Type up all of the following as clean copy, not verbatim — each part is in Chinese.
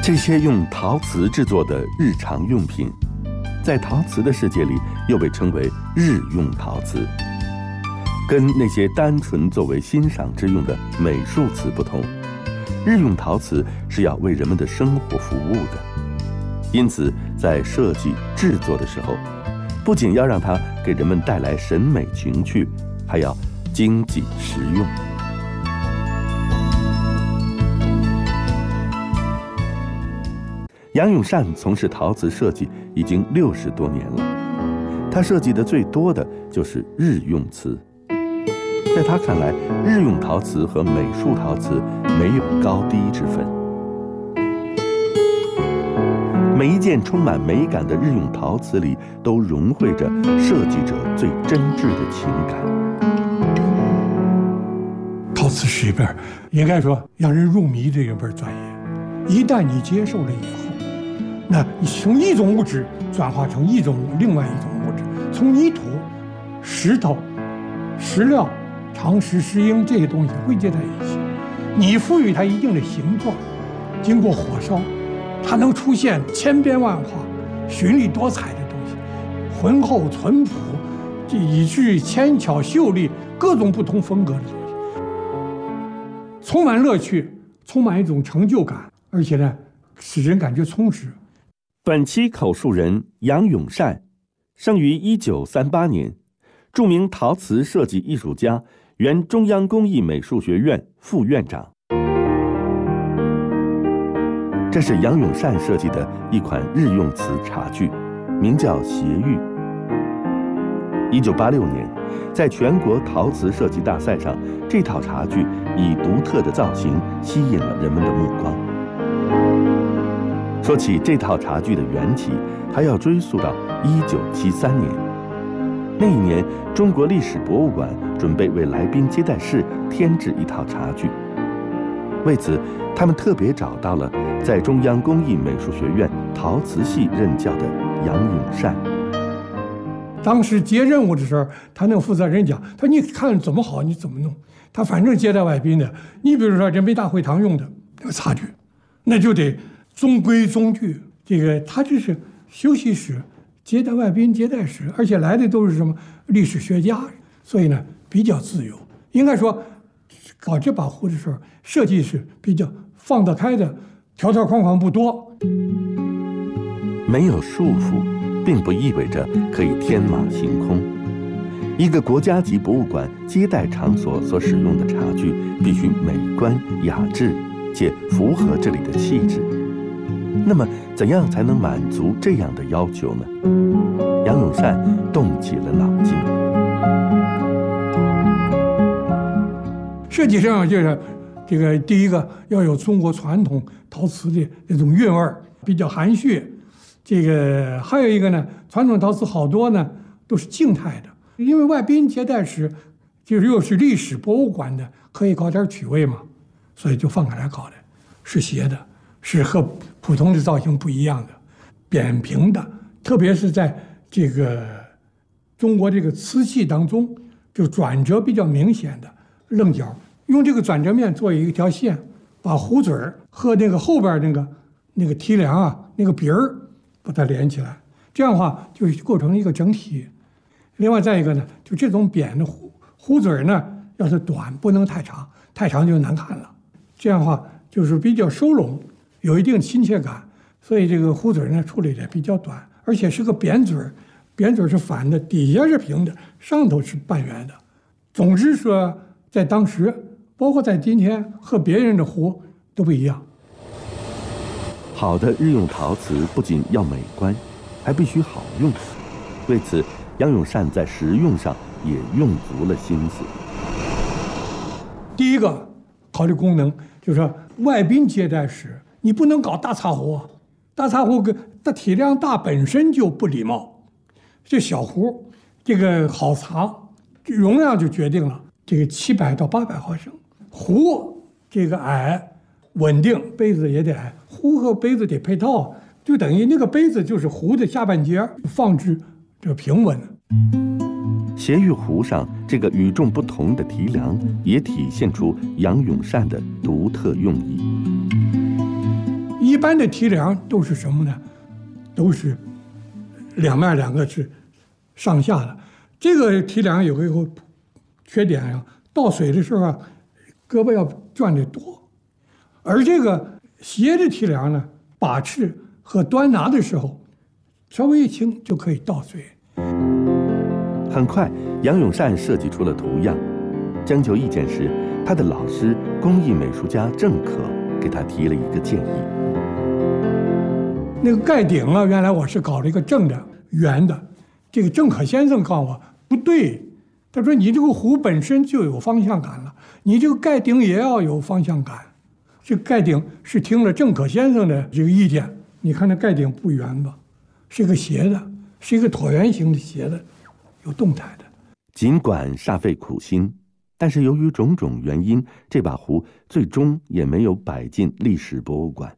这些用陶瓷制作的日常用品，在陶瓷的世界里又被称为日用陶瓷。跟那些单纯作为欣赏之用的美术瓷不同，日用陶瓷是要为人们的生活服务的。因此，在设计制作的时候，不仅要让它给人们带来审美情趣，还要经济实用。杨永善从事陶瓷设计已经60多年了，他设计的最多的就是日用瓷。在他看来，日用陶瓷和美术陶瓷没有高低之分。每一件充满美感的日用陶瓷里，都融汇着设计者最真挚的情感。 陶瓷是一门应该说让人入迷的一门专业，一旦你接受了以后，那你从一种物质转化成另外一种物质，从泥土、石头、石料、长石、石英这些东西汇结在一起，你赋予它一定的形状，经过火烧，它能出现千变万化、绚丽多彩的东西，浑厚淳朴，以至于纤巧秀丽，各种不同风格的东西，充满乐趣，充满一种成就感，而且呢，使人感觉充实。 本期口述人杨永善，生于1938年，著名陶瓷设计艺术家，原中央工艺美术学院副院长。这是杨永善设计的一款日用瓷茶具，名叫斜玉。1986年，在全国陶瓷设计大赛上，这套茶具以独特的造型吸引了人们的目光。说起这套茶具的缘起，还要追溯到1973年。那一年，中国历史博物馆准备为来宾接待室添置一套茶具，为此，他们特别找到了在中央工艺美术学院陶瓷系任教的杨永善。 当时接任务的时候，他那个负责人讲：“他说你看怎么好，你怎么弄。他反正接待外宾的，你比如说人民大会堂用的那个茶具，那就得中规中矩。这个他这是休息室、接待外宾接待室，而且来的都是什么历史学家，所以呢比较自由。应该说，搞这把壶的时候，设计是比较放得开的，条条框框不多， 没有束缚，并不意味着可以天马行空。一个国家级博物馆接待场所所使用的茶具必须美观雅致，且符合这里的气质。那么，怎样才能满足这样的要求呢？杨永善动起了脑筋。 设计上就是这个第一个要有中国传统陶瓷的那种韵味儿，比较含蓄。这个还有一个呢，传统陶瓷好多呢都是静态的，因为外宾接待时就是又是历史博物馆的，可以搞点趣味嘛，所以就放开来搞的，是斜的，是和普通的造型不一样的，扁平的，特别是在这个中国这个瓷器当中，就转折比较明显的棱角，用这个转折面做一条线，把壶嘴儿和那个后边那个提梁啊，那个鼻儿把它连起来，这样的话就构成一个整体。另外再一个呢，就这种扁的壶嘴呢，要是短不能太长，太长就难看了。这样的话就是比较收拢，有一定亲切感。所以这个壶嘴呢处理的比较短，而且是个扁嘴，扁嘴是反的，底下是平的，上头是半圆的。总之说，在当时，包括在今天，和别人的壶都不一样。 好的日用陶瓷不仅要美观，还必须好用。为此，杨永善在实用上也用足了心思。 第一个考虑功能，就是说外宾接待时，你不能搞大茶壶啊，大茶壶的体量大本身就不礼貌。这小壶，这个好茶容量就决定了，这个700到800毫升，壶这个矮。稳定，杯子也得矮，壶和杯子得配套，就等于那个杯子就是壶的下半截，放置这平稳。 斜玉壶上这个与众不同的提梁，也体现出杨永善的独特用意。 一般的提梁都是什么呢？都是两面两个是上下的。这个提梁有个缺点啊，倒水的时候啊，胳膊要转得多。而这个斜的提梁呢，把持和端拿的时候，稍微一轻就可以倒水。 很快，杨永善设计出了图样。征求意见时，他的老师工艺美术家郑可给他提了一个建议。 那个盖顶啊，原来我是搞了一个正的、圆的。这个郑可先生告诉我不对，他说你这个壶本身就有方向感了，你这个盖顶也要有方向感。这个盖顶是听了郑可先生的这个意见，你看那盖顶不圆吧，是一个斜的，是一个椭圆形的斜的，有动态的。 尽管煞费苦心，但是由于种种原因，这把壶最终也没有摆进历史博物馆。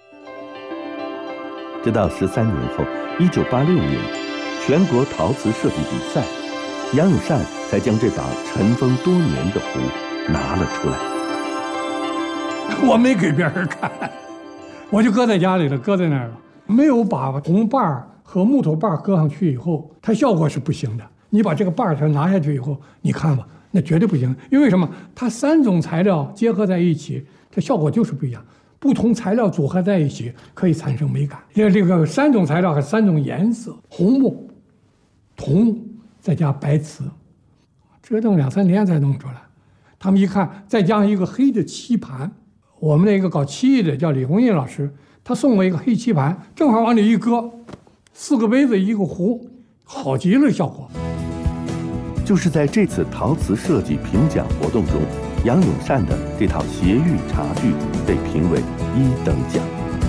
直到13年后，1986年，全国陶瓷设计比赛，杨永善才将这把尘封多年的壶拿了出来。 我没给别人看，我就搁在家里了，搁在那儿了，没有把铜把和木头把搁上去以后，它效果是不行的。你把这个把它拿下去以后，你看吧，那绝对不行。因为什么？它3种材料结合在一起，它效果就是不一样。不同材料组合在一起可以产生美感。因为这个3种材料和3种颜色：红木、铜木，再加白瓷，折腾2、3年才弄出来。他们一看，再加上一个黑的漆盘，我们那个搞漆艺的叫李红印老师，他送我一个黑漆盘，正好往里一搁，4个杯子一个壶，好极了效果。 就是在这次陶瓷设计评奖活动中，杨永善的这套斜玉茶具被评为1等奖。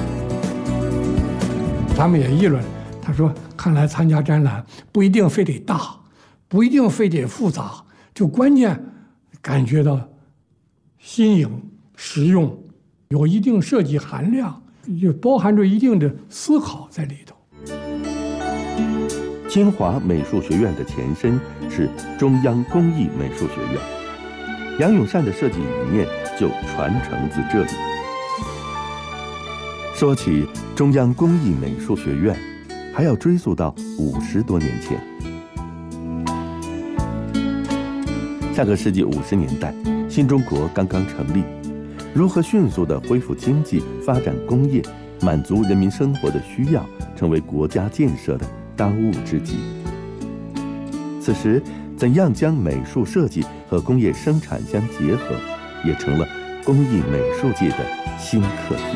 他们也议论，他说：“看来参加展览不一定非得大，不一定非得复杂，就关键感觉到新颖、实用，有一定设计含量，就包含着一定的思考在里头。” 清华美术学院的前身是中央工艺美术学院，杨永善的设计理念就传承自这里。说起中央工艺美术学院，还要追溯到50多年前。下个世纪50年代，新中国刚刚成立，如何迅速地恢复经济、发展工业，满足人民生活的需要，成为国家建设的当务之急。此时，怎样将美术设计和工业生产相结合，也成了工艺美术界的新课题。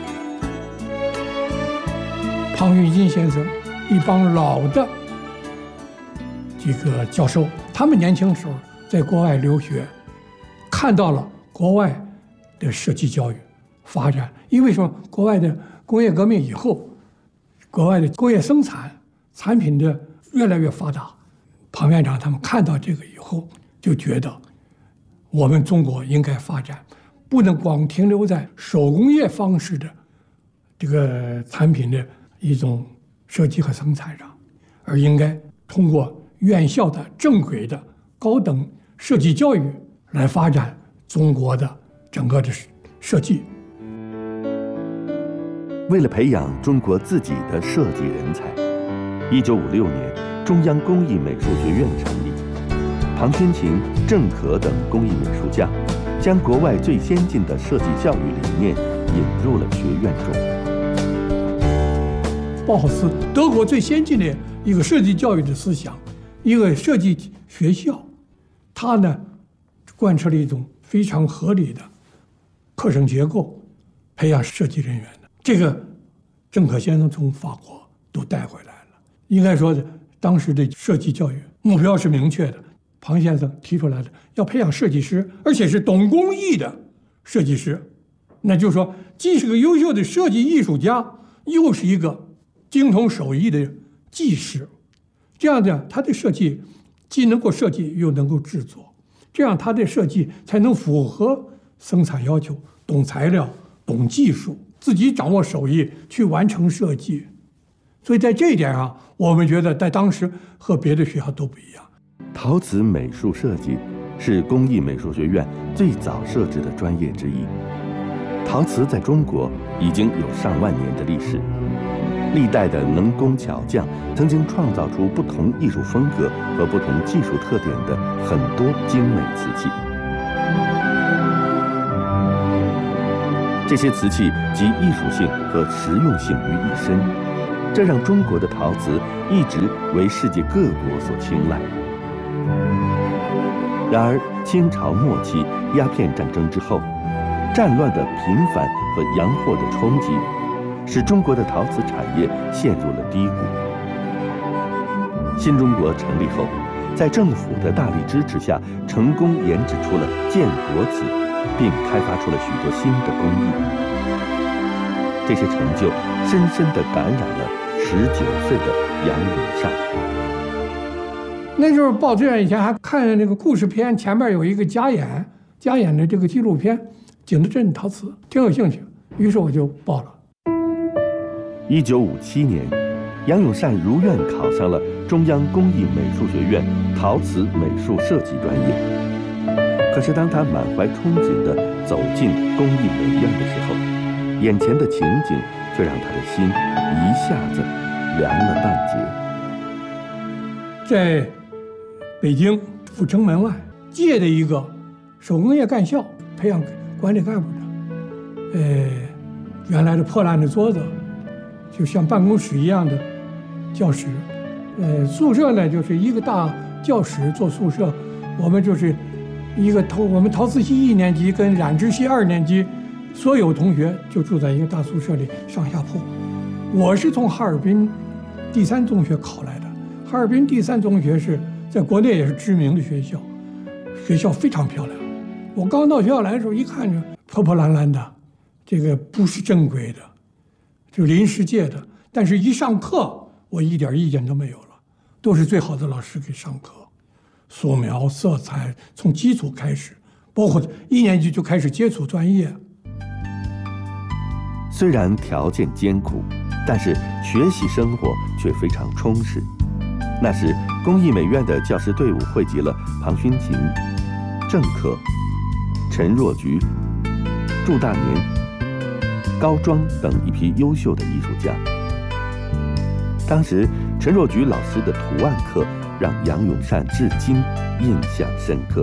庞玉金先生一帮老的这个教授，他们年轻时候在国外留学，看到了国外的设计教育发展。因为说国外的工业革命以后，国外的工业生产产品的越来越发达，庞院长他们看到这个以后，就觉得我们中国应该发展，不能光停留在手工业方式的这个产品的一种设计和生产上，而应该通过院校的正规的高等设计教育来发展中国的整个的设计。 为了培养中国自己的设计人才，1956年，中央工艺美术学院成立，庞先琴、郑可等工艺美术家将国外最先进的设计教育理念引入了学院中。 包豪斯，德国最先进的一个设计教育的思想，一个设计学校，它呢贯彻了一种非常合理的课程结构，培养设计人员的。这个郑可先生从法国都带回来了。应该说，当时的设计教育目标是明确的。庞先生提出来的要培养设计师，而且是懂工艺的设计师，那就是说，既是个优秀的设计艺术家，又是一个精通手艺的技师。这样的，他的设计既能够设计，又能够制作，这样他的设计才能符合生产要求，懂材料，懂技术，自己掌握手艺去完成设计。所以在这一点上，我们觉得在当时和别的学校都不一样。 陶瓷美术设计是工艺美术学院最早设置的专业之一。 陶瓷在中国已经有上万年的历史，历代的能工巧匠曾经创造出不同艺术风格和不同技术特点的很多精美瓷器。这些瓷器集艺术性和实用性于一身，这让中国的陶瓷一直为世界各国所青睐。然而，清朝末期鸦片战争之后，战乱的频繁和洋货的冲击，使中国的陶瓷产业陷入了低谷。新中国成立后，在政府的大力支持下，成功研制出了建国瓷，并开发出了许多新的工艺。这些成就深深地感染了19岁的杨永善。 那时候报志愿以前还看那个故事片，前面有一个加演的这个纪录片，景德镇陶瓷，挺有兴趣，于是我就报了。 1957年，杨永善如愿考上了中央工艺美术学院陶瓷美术设计专业。可是当他满怀憧憬地走进工艺美院的时候，眼前的情景却让他的心一下子凉了半截。 在北京阜成门外借的一个手工业干校，培养管理干部的。原来的破烂的桌子，就像办公室一样的教室。宿舍呢就是一个大教室做宿舍，我们就是我们陶瓷系1年级跟染织系2年级所有同学就住在一个大宿舍里，上下铺。我是从哈尔滨第3中学考来的，哈尔滨第3中学是在国内也是知名的学校，学校非常漂亮。我刚到学校来的时候，一看着破破烂烂的，这个不是正规的，就临时借的。但是一上课，我一点意见都没有了，都是最好的老师给上课，素描、色彩，从基础开始，包括1年级就开始接触专业。 虽然条件艰苦，但是学习生活却非常充实。那时，工艺美院的教师队伍汇集了庞勋琴、郑克、陈若菊、祝大年、高庄等一批优秀的艺术家。当时，陈若菊老师的图案课让杨永善至今印象深刻。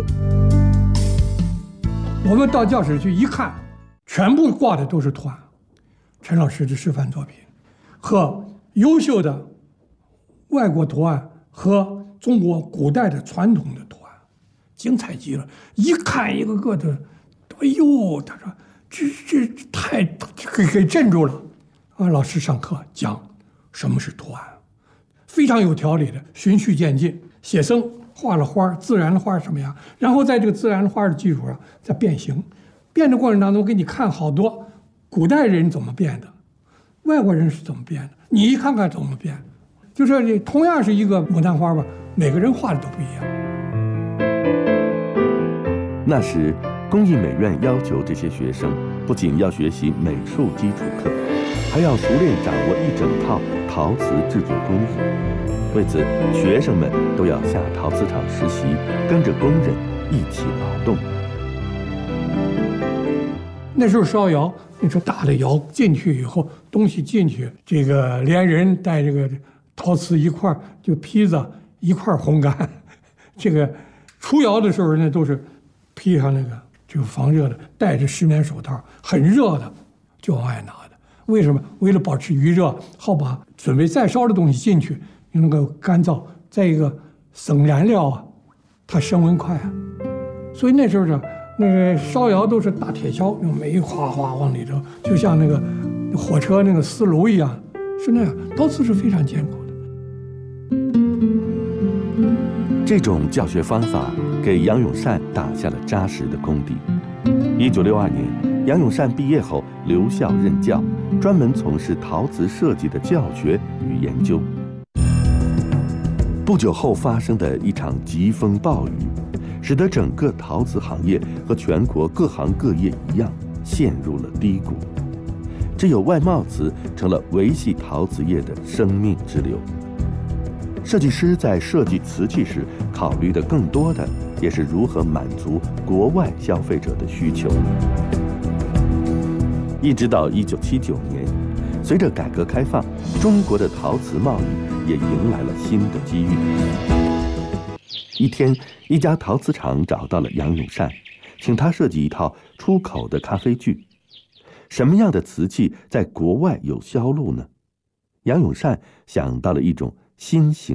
我们到教室去一看，全部挂的都是图案，陈老师的示范作品和优秀的外国图案和中国古代的传统的图案，精彩极了。一看一个个的，哎呦，他说这太给镇住了啊！老师上课讲什么是图案，非常有条理的，循序渐进。写生画了花，自然的花什么样，然后在这个自然的花的基础上再变形，变的过程当中给你看好多古代人怎么变的，外国人是怎么变的，你一看看怎么变。就是同样是一个牡丹花吧，每个人画的都不一样。 那时，工艺美院要求这些学生不仅要学习美术基础课，还要熟练掌握一整套陶瓷制作工艺。为此，学生们都要下陶瓷厂实习，跟着工人一起劳动。 那时候烧窑，那时候大的窑进去以后，东西进去，这个连人带这个陶瓷一块就坯子一块烘干。这个出窑的时候呢，都是披上那个就防热的，戴着10棉手套，很热的就往外拿的。为什么？为了保持余热，好把准备再烧的东西进去能够干燥。再一个省燃料啊，它升温快啊，所以那时候呢，那个烧窑都是大铁锹，用煤哗哗往里头，就像那个火车那个丝炉一样，是那样。陶瓷是非常艰苦的。 这种教学方法给杨永善打下了扎实的功底。1962年，杨永善毕业后留校任教，专门从事陶瓷设计的教学与研究。不久后发生的一场疾风暴雨，使得整个陶瓷行业和全国各行各业一样陷入了低谷。只有外贸瓷成了维系陶瓷业的生命之流。设计师在设计瓷器时，考虑的更多的也是如何满足国外消费者的需求。 一直到1979年，随着改革开放，中国的陶瓷贸易也迎来了新的机遇。一天，一家陶瓷厂找到了杨永善，请他设计一套出口的咖啡具。什么样的瓷器在国外有销路呢？杨永善想到了一种新型